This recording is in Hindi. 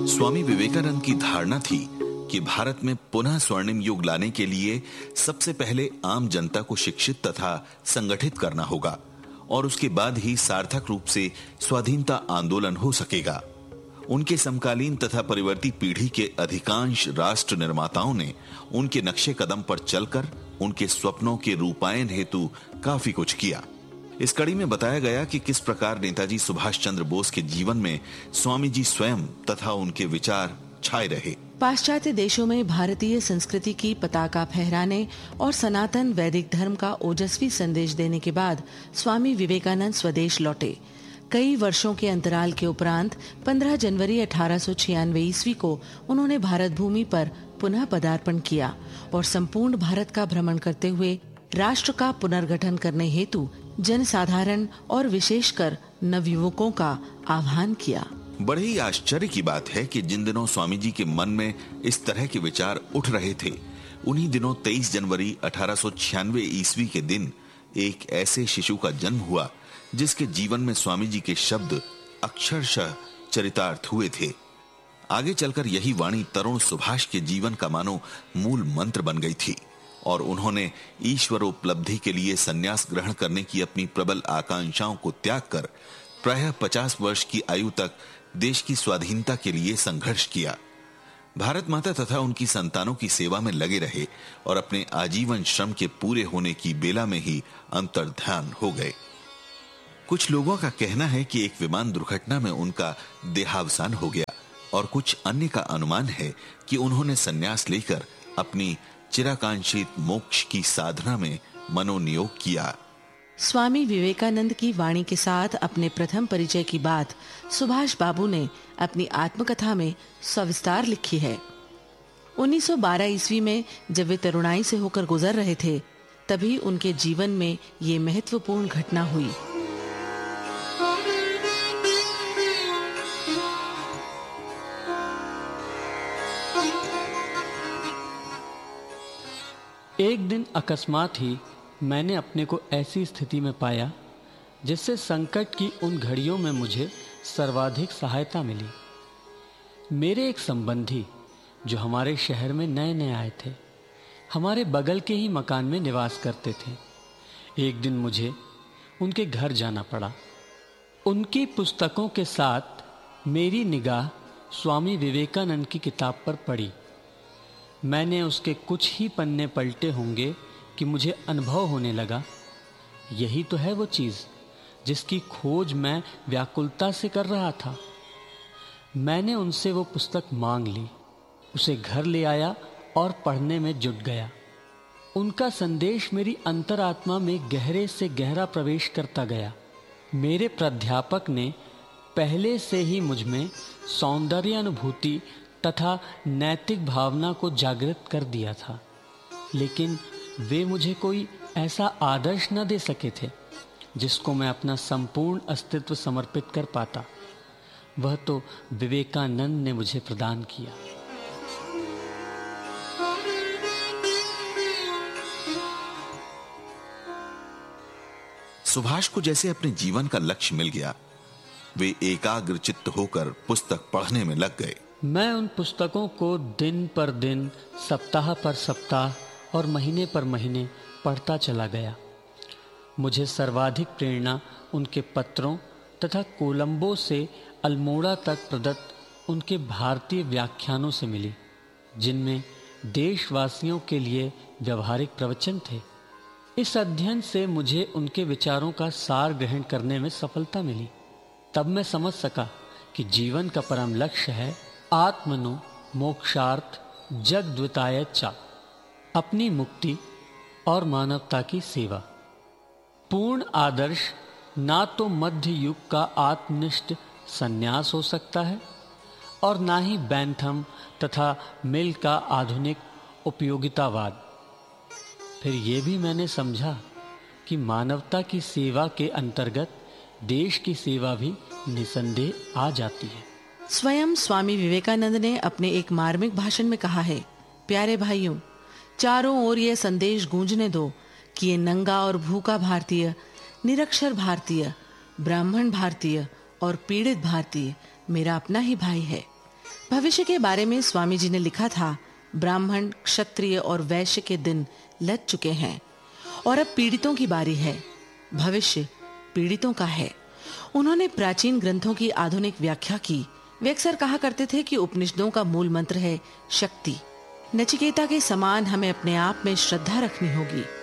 स्वामी विवेकानंद की धारणा थी कि भारत में पुनः स्वर्णिम युग लाने के लिए सबसे पहले आम जनता को शिक्षित तथा संगठित करना होगा और उसके बाद ही सार्थक रूप से स्वाधीनता आंदोलन हो सकेगा। उनके समकालीन तथा परिवर्ती पीढ़ी के अधिकांश राष्ट्र निर्माताओं ने उनके नक्शे कदम पर चलकर उनके स्वप्नों के रूपायन हेतु काफी कुछ किया। इस कड़ी में बताया गया कि किस प्रकार नेताजी सुभाष चंद्र बोस के जीवन में स्वामी जी स्वयं तथा उनके विचार छाए रहे। पाश्चात्य देशों में भारतीय संस्कृति की पताका फहराने और सनातन वैदिक धर्म का ओजस्वी संदेश देने के बाद स्वामी विवेकानंद स्वदेश लौटे। कई वर्षों के अंतराल के उपरांत 15 जनवरी 1896 ईस्वी को उन्होंने भारत भूमि पर पुनः पदार्पण किया और संपूर्ण भारत का भ्रमण करते हुए राष्ट्र का पुनर्गठन करने हेतु जनसाधारण और विशेषकर नवयुवकों का आह्वान किया। बड़े ही आश्चर्य की बात है कि जिन दिनों स्वामी जी के मन में इस तरह के विचार उठ रहे थे, उन्हीं दिनों 23 जनवरी 1896 ईस्वी के दिन एक ऐसे शिशु का जन्म हुआ जिसके जीवन में स्वामी जी के शब्द अक्षरशः चरितार्थ हुए थे। आगे चलकर यही वाणी तरुण सुभाष के जीवन का मानो मूल मंत्र बन गई थी और उन्होंने ईश्वरोपलब्धि के लिए संन्यास ग्रहण करने की अपनी प्रबल आकांक्षाओं को त्याग कर प्रायः 50 वर्ष की आयु तक देश की स्वाधीनता के लिए संघर्ष किया। भारत माता तथा उनकी संतानों की सेवा में लगे रहे और अपने आजीवन श्रम के पूरे होने की बेला में ही अंतर्ध्यान हो गए। कुछ लोगों का कहना है कि एक विमान दुर्घटना में उनका देहावसान हो गया और कुछ अन्य का अनुमान है कि उन्होंने संन्यास लेकर अपनी चिराकांक्षित मोक्ष की साधना में मनोनियोग किया। स्वामी विवेकानंद की वाणी के साथ अपने प्रथम परिचय की बात सुभाष बाबू ने अपनी आत्मकथा में सविस्तार लिखी है। 1912 ईस्वी में जब वे तरुणाई से होकर गुजर रहे थे, तभी उनके जीवन में ये महत्वपूर्ण घटना हुई। एक दिन अकस्मात ही मैंने अपने को ऐसी स्थिति में पाया जिससे संकट की उन घड़ियों में मुझे सर्वाधिक सहायता मिली। मेरे एक संबंधी जो हमारे शहर में नए नए आए थे, हमारे बगल के ही मकान में निवास करते थे। एक दिन मुझे उनके घर जाना पड़ा। उनकी पुस्तकों के साथ मेरी निगाह स्वामी विवेकानंद की किताब पर पड़ी। मैंने उसके कुछ ही पन्ने पलटे होंगे कि मुझे अनुभव होने लगा, यही तो है वो चीज़ जिसकी खोज मैं व्याकुलता से कर रहा था। मैंने उनसे वो पुस्तक मांग ली, उसे घर ले आया और पढ़ने में जुट गया। उनका संदेश मेरी अंतरात्मा में गहरे से गहरा प्रवेश करता गया। मेरे प्राध्यापक ने पहले से ही मुझ में सौंदर्य अनुभूति तथा नैतिक भावना को जागृत कर दिया था, लेकिन वे मुझे कोई ऐसा आदर्श न दे सके थे जिसको मैं अपना संपूर्ण अस्तित्व समर्पित कर पाता। वह तो विवेकानंद ने मुझे प्रदान किया। सुभाष को जैसे अपने जीवन का लक्ष्य मिल गया, वे एकाग्र चित्त होकर पुस्तक पढ़ने में लग गए। मैं उन पुस्तकों को दिन पर दिन, सप्ताह पर सप्ताह और महीने पर महीने पढ़ता चला गया। मुझे सर्वाधिक प्रेरणा उनके पत्रों तथा कोलंबो से अल्मोड़ा तक प्रदत्त उनके भारतीय व्याख्यानों से मिली, जिनमें देशवासियों के लिए व्यवहारिक प्रवचन थे। इस अध्ययन से मुझे उनके विचारों का सार ग्रहण करने में सफलता मिली। तब मैं समझ सका कि जीवन का परम लक्ष्य है आत्मनो मोक्षार्थ जगद्विताय च, अपनी मुक्ति और मानवता की सेवा। पूर्ण आदर्श ना तो मध्य युग का आत्मनिष्ठ संन्यास हो सकता है और ना ही बैंथम तथा मिल का आधुनिक उपयोगितावाद। फिर ये भी मैंने समझा कि मानवता की सेवा के अंतर्गत देश की सेवा भी निसंदेह आ जाती है। स्वयं स्वामी विवेकानंद ने अपने एक मार्मिक भाषण में कहा है, प्यारे भाइयों, चारों ओर यह संदेश गूंजने दो कि ये नंगा और भूखा भारतीय, निरक्षर भारतीय, ब्राह्मण भारतीय और पीड़ित भारतीय मेरा अपना ही भाई है। भविष्य के बारे में स्वामी जी ने लिखा था, ब्राह्मण, क्षत्रिय और वैश्य के दिन लग चुके हैं और अब पीड़ितों की बारी है। भविष्य पीड़ितों का है। उन्होंने प्राचीन ग्रंथों की आधुनिक व्याख्या की। वे अक्सर कहा करते थे कि उपनिषदों का मूल मंत्र है शक्ति। नचिकेता के समान हमें अपने आप में श्रद्धा रखनी होगी।